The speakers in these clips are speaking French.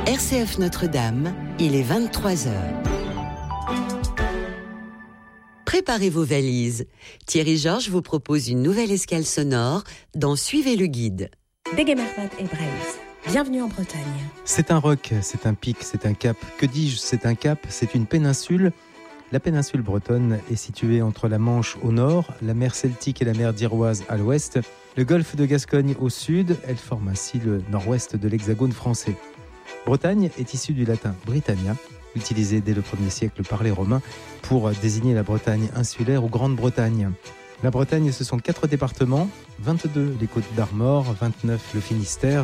RCF Notre-Dame, il est 23h. Préparez vos valises. Thierry Georges vous propose une nouvelle escale sonore dans Suivez le guide. Degemermat et Breise. Bienvenue en Bretagne. C'est un roc, c'est un pic, c'est un cap. Que dis-je, c'est un cap, c'est une péninsule. La péninsule bretonne est située entre la Manche au nord, la mer Celtique et la mer d'Iroise à l'ouest, le golfe de Gascogne au sud. Elle forme ainsi le nord-ouest de l'hexagone français. Bretagne est issue du latin Britannia, utilisé dès le 1er siècle par les Romains pour désigner la Bretagne insulaire ou Grande-Bretagne. La Bretagne, ce sont 4 départements, 22 les Côtes d'Armor, 29 le Finistère,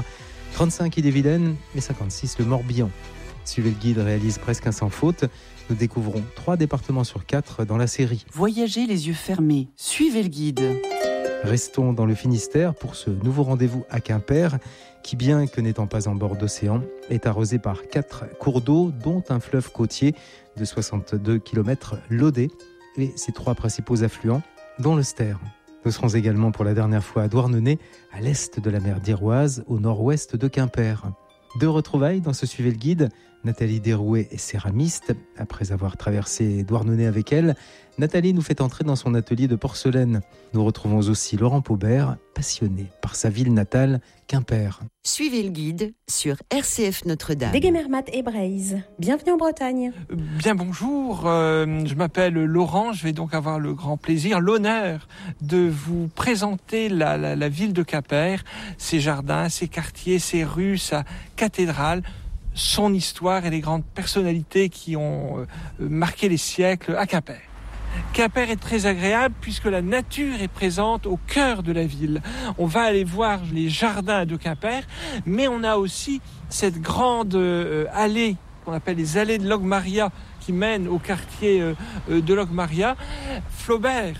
35 Ille-et-Vilaine et 56 le Morbihan. Suivez le guide réalise presque un sans faute. Nous découvrons 3 départements sur 4 dans la série. Voyagez les yeux fermés, suivez le guide. Restons dans le Finistère pour ce nouveau rendez-vous à Quimper, qui, bien que n'étant pas en bord d'océan, est arrosé par 4 cours d'eau, dont un fleuve côtier de 62 km, l'Audet, et ses 3 principaux affluents, dont le Ster. Nous serons également pour la dernière fois à Douarnenez, à l'est de la mer d'Iroise, au nord-ouest de Quimper. 2 retrouvailles dans ce Suivez le guide. Nathalie Derouet est céramiste. Après avoir traversé Douarnenez avec elle, Nathalie nous fait entrer dans son atelier de porcelaine. Nous retrouvons aussi Laurent Paubert, passionné par sa ville natale, Quimper. Suivez le guide sur RCF Notre-Dame. Degemermat et Breise. Bienvenue en Bretagne. Bien bonjour, je m'appelle Laurent, je vais donc avoir le grand plaisir, l'honneur de vous présenter la ville de Quimper, ses jardins, ses quartiers, ses rues, sa cathédrale, son histoire et les grandes personnalités qui ont marqué les siècles à Quimper. Quimper est très agréable puisque la nature est présente au cœur de la ville. On va aller voir les jardins de Quimper, mais on a aussi cette grande allée qu'on appelle les allées de Logmaria qui mènent au quartier de Logmaria. Flaubert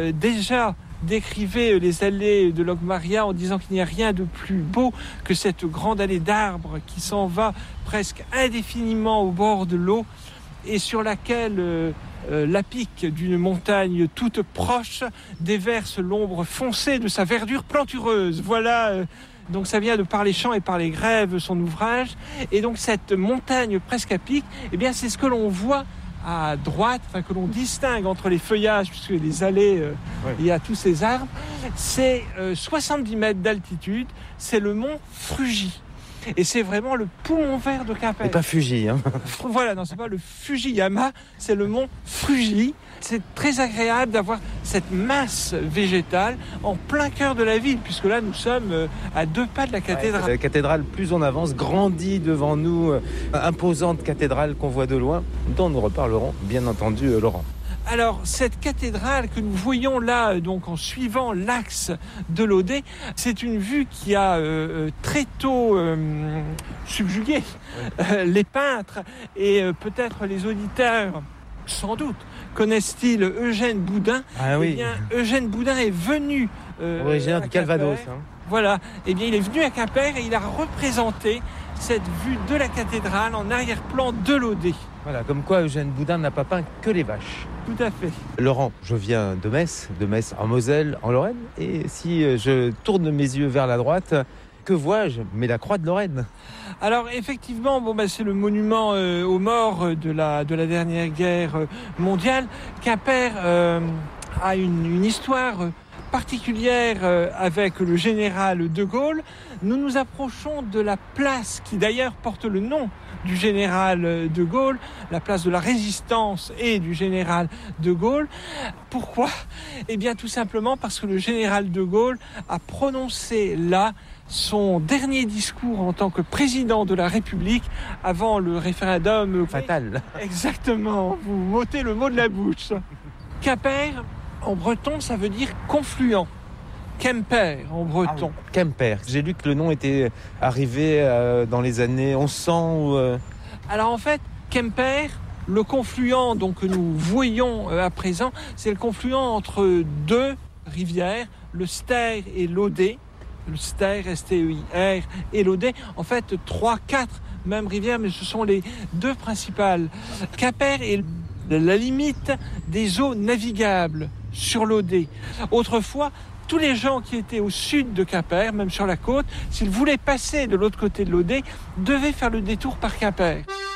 déjà décrivait les allées de Logmaria en disant qu'il n'y a rien de plus beau que cette grande allée d'arbres qui s'en va presque indéfiniment au bord de l'eau et sur laquelle la pique d'une montagne toute proche déverse l'ombre foncée de sa verdure plantureuse. Voilà, donc ça vient de Par les champs et par les grèves, son ouvrage. Et donc cette montagne presque à pic, eh bien c'est ce que l'on voit à droite, enfin que l'on distingue entre les feuillages, puisque les allées, il y a tous ces arbres. C'est 70 mètres d'altitude, c'est le mont Frugy. Et c'est vraiment le poumon vert de Quimper. Et pas Fuji, hein. Voilà, non, c'est pas le Fujiyama, c'est le mont Frugy. C'est très agréable d'avoir cette masse végétale en plein cœur de la ville, puisque là, nous sommes à 2 pas de la cathédrale. La cathédrale, plus on avance, grandit devant nous, imposante cathédrale qu'on voit de loin, dont nous reparlerons, bien entendu, Laurent. Alors, cette cathédrale que nous voyons là, donc en suivant l'axe de l'Audet, c'est une vue qui a très tôt subjugué les peintres et peut-être les auditeurs, sans doute, connaissent-ils Eugène Boudin. Ah oui. Eh bien, Eugène Boudin est venu originaire du Calvados. Voilà, eh bien, il est venu à Quimper et il a représenté cette vue de la cathédrale en arrière-plan de l'Audet. Voilà, comme quoi Eugène Boudin n'a pas peint que les vaches. Tout à fait. Laurent, je viens de Metz en Moselle, en Lorraine, et si je tourne mes yeux vers la droite, que vois-je ? Mais la croix de Lorraine. Alors effectivement, c'est le monument aux morts de la dernière guerre mondiale. Quimper a une histoire particulière avec le général de Gaulle. Nous nous approchons de la place qui d'ailleurs porte le nom du général de Gaulle, la place de la Résistance et du général de Gaulle. Pourquoi ? Eh bien tout simplement parce que le général de Gaulle a prononcé là son dernier discours en tant que président de la République avant le référendum fatal. Exactement, vous m'ôtez le mot de la bouche. Quimper, en breton, ça veut dire confluent. Quimper, en breton. Ah oui. Quimper. J'ai lu que le nom était arrivé dans les années 1100. Alors en fait, Quimper, le confluent donc, que nous voyons à présent, c'est le confluent entre 2 rivières, le Ster et l'Audet. Le Ster, S-T-E-I-R, et l'Audet. En fait, 3, 4 mêmes rivières, mais ce sont les 2 principales. Quimper est la limite des eaux navigables sur l'Audet. Autrefois, tous les gens qui étaient au sud de Quimper, même sur la côte, s'ils voulaient passer de l'autre côté de l'Odet, devaient faire le détour par Quimper.